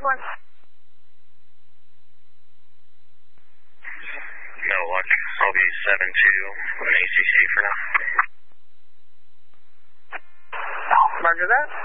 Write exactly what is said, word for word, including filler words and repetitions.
one. No luck. I'll be seven two on A C C for now. Roger that.